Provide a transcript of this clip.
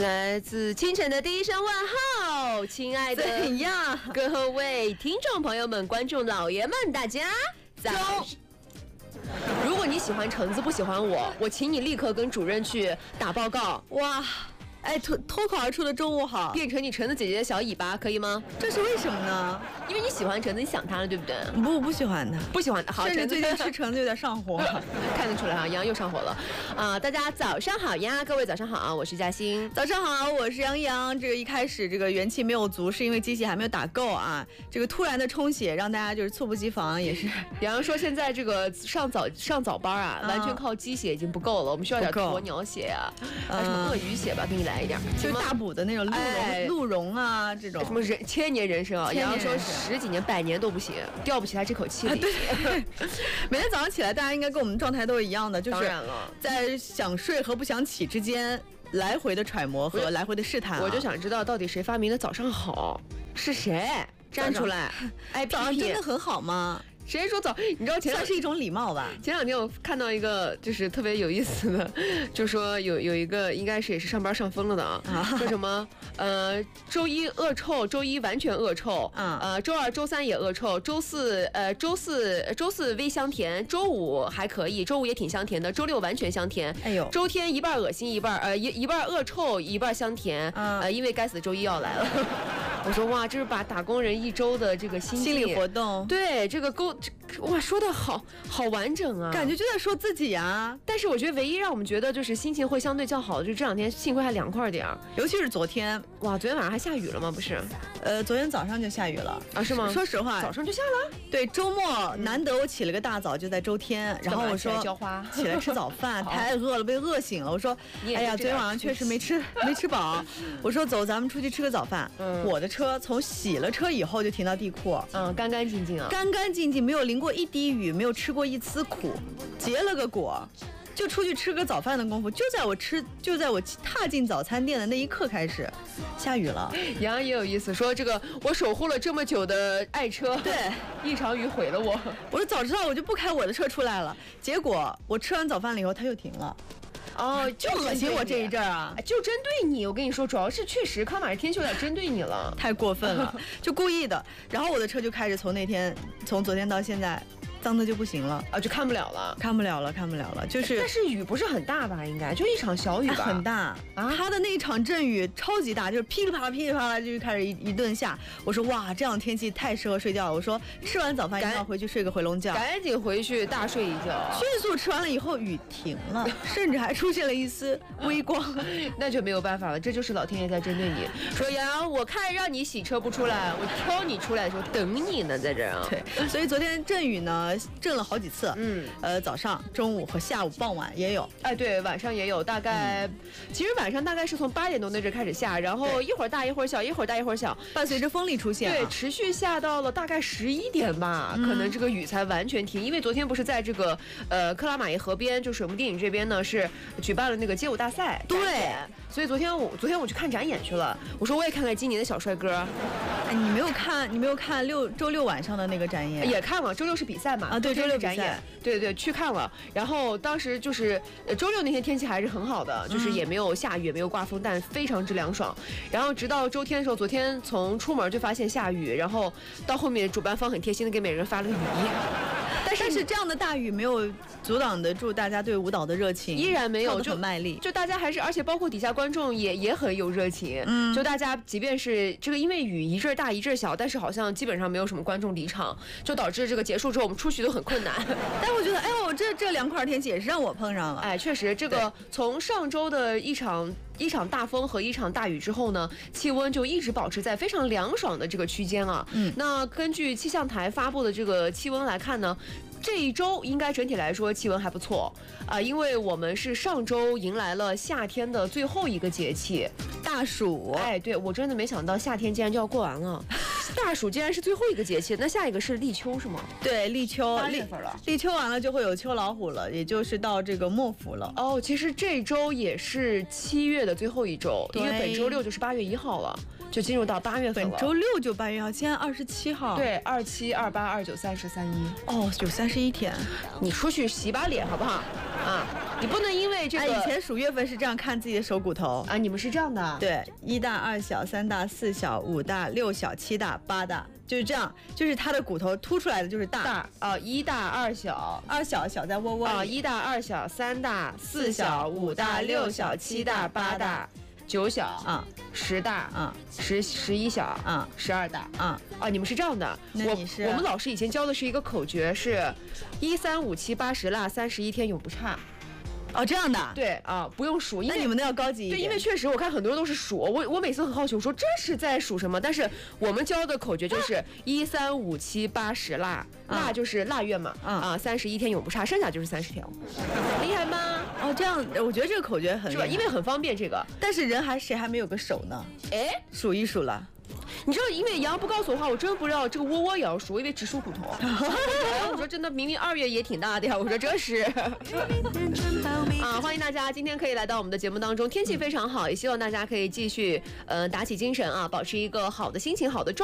来自清晨的第一声问候，亲爱的怎样？ 各位听众朋友们、观众老爷们，大家早。如果你喜欢橙子，不喜欢我请你立刻跟主任去打报告。 哇！哎，脱口而出的中午好， 变成你橙子姐姐的小尾巴，可以吗？ 这是为什么呢？ 因为你喜欢橙子，你想她了，对不对？ 不喜欢她， 不喜欢她。好， 甚至最近吃橙子有点上火， 看得出来啊，杨又上火了啊！大家早上好呀，各位早上好，我是嘉欣。 早上好，我是杨洋。这个一开始这个元气没有足，是因为鸡血还没有打够啊。这个突然的充血，让大家就是猝不及防，也是。 杨洋说现在这个上早班啊，完全靠鸡血已经不够了，我们需要点鸵鸟血啊，什么鳄鱼血吧，给你来一点， 就大补的那种鹿茸啊，这种什么千年人参啊，杨洋说10几年、100年都不行，吊不起他这口气。 对，每天早上起来，大家应该跟我们状态都是一样的，就是在想睡和不想起之间来回的揣摩和来回的试探。 我就想知道，到底谁发明的早上好？是谁站出来？哎， 早上真的很好吗？ 谁说早？你知道算是一种礼貌吧。 前两天我看到一个就是特别有意思的，就说有一个应该是也是上班上疯了的啊，说什么周一恶臭，周一完全恶臭，周二周三也恶臭，周四微香甜，周五还可以，周五也挺香甜的，周六完全香甜， 哎呦， 周天一半恶心一半恶臭一半香甜，因为该死的周一要来了。我说哇，这是把打工人一周的这个心理活动， 对这个哇说的好完整啊， 感觉就在说自己啊。 但是我觉得唯一让我们觉得就是心情会相对较好的，就这两天幸亏还凉快点， 尤其是昨天。 哇，昨天晚上还下雨了吗？不是， 昨天早上就下雨了啊？是吗？ 说实话， 早上就下了。 对，周末难得我起了个大早，就在周天，然后我说起来吃早饭，太饿了，被饿醒了。我说，哎呀，昨天晚上确实没吃饱。我说走，咱们出去吃个早饭。我的车从洗了车以后就停到地库， 干干净净啊， 干干净净，没有淋过一滴雨，没有吃过一丝苦，结了个果。就出去吃个早饭的功夫，就在我踏进早餐店的那一刻开始下雨了。 杨也有意思，说这个我守护了这么久的爱车， 对， 一场雨毁了我。 我说早知道我就不开我的车出来了。结果我吃完早饭了以后，它又停了。 哦， 就恶心我这一阵啊， 就针对你。我跟你说，主要是确实康马尔天气有点针对你了， 太过分了，就故意的。然后我的车就开始从昨天到现在。脏的就不行了啊，就看不了了， 就是。 但是雨不是很大吧？应该就一场小雨吧？ 很大啊！他的那一场阵雨超级大，就是噼里啪啦就开始一顿下。我说哇，这样天气太适合睡觉了。我说吃完早饭一定要回去睡个回笼觉， 赶紧回去大睡一觉。 迅速吃完了以后，雨停了，甚至还出现了一丝微光。 那就没有办法了，这就是老天爷在针对你。说杨，我看让你洗车不出来，我挑你出来的时候等你呢，在这儿啊。 对，所以昨天阵雨呢。震了好几次，早上、中午和下午、傍晚也有。 哎，对，晚上也有，大概，其实晚上大概是从8点多那阵开始下，然后一会儿大一会儿小，一会儿大一会儿小， 伴随着风力出现， 对，持续下到了大概11点吧，可能这个雨才完全停。因为昨天不是在这个克拉玛依河边，就水幕电影这边呢是举办了那个街舞大赛， 对， 所以昨天我去看展演去了。我说我也看看今年的小帅哥。 哎，你没有看周六晚上的那个展演？ 也看了，周六是比赛嘛。 啊，对，周六展演，对，去看了。然后当时就是周六那天天气还是很好的，就是也没有下雨，也没有刮风，但非常之凉爽。然后直到周天的时候，昨天从出门就发现下雨，然后到后面主办方很贴心的给每人发了个雨衣。 但是这样的大雨没有阻挡得住大家对舞蹈的热情， 依然没有， 就很卖力， 就大家还是，而且包括底下观众也很有热情，就大家即便是这个因为雨一阵大一阵小，但是好像基本上没有什么观众离场，就导致这个结束之后我们出去都很困难。 但我觉得，哎呦，这凉快天气也是让我碰上了， 哎，确实，这个从上周的一场大风和一场大雨之后呢，气温就一直保持在非常凉爽的这个区间啊。那根据气象台发布的这个气温来看呢，这一周应该整体来说气温还不错啊，因为我们是上周迎来了夏天的最后一个节气大暑。 哎，对，我真的没想到夏天竟然就要过完了。大暑竟然是最后一个节气，那下一个是立秋是吗？ 对，立秋 8月份了， 立秋完了就会有秋老虎了，也就是到这个末伏了。 哦，其实这周也是7月的最后一周，因为本周6就是8月1号了，就进入到8月份了。 本周6就8月1号，今天27号。 对，27、28、29、30、31。 哦，有31天。 你出去洗把脸好不好？ 啊，你不能因为这个。 以前数月份是这样看自己的手骨头啊，你们是这样的？ 对，1大2小3大4小5大6小7大8大，就是这样，就是它的骨头凸出来的就是大啊，1大2小 ，2小小在窝窝啊，1大2小3大4小5大6小7大8大9小啊，10大啊，11小啊，12大啊，你们是这样的。我们老师以前教的是一个口诀，是1、3、5、7、8、10腊，31天永不差。 哦，这样的。 对啊，不用数，因为你们那要高级一点。 对，因为确实我看很多人都是数，我每次很好奇，我说这是在数什么？但是我们教的口诀就是1、3、5、7、8、10腊，腊就是腊月嘛，啊，31天永不差，剩下就是30条，厉害吗？ 哦，这样，我觉得这个口诀很是吧？因为很方便这个， 但是人谁还没有个手呢？ 哎， 数一数了。 你知道，因为杨不告诉我的话，我真不知道这个窝窝也要数，因为只数骨头。我说真的，明明2月也挺大的呀。我说这是啊，欢迎大家今天可以来到我们的节目当中，天气非常好，也希望大家可以继续打起精神啊，保持一个好的心情，好的状态。